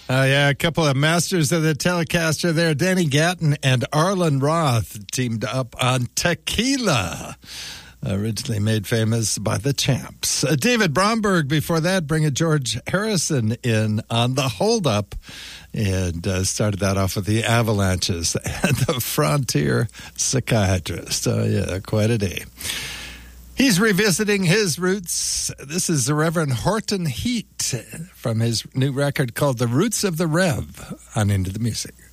Oh, yeah, a couple of masters of the Telecaster there. Danny Gatton and Arlen Roth teamed up on Tequila, originally made famous by the Champs. David Bromberg before that, bringing George Harrison in on The Hold Up, and started that off with the Avalanches and the Frontier Psychiatrist. Oh, yeah, quite a day. He's revisiting his roots. This is the Reverend Horton Heat from his new record called The Roots of the Rev on Into the Music.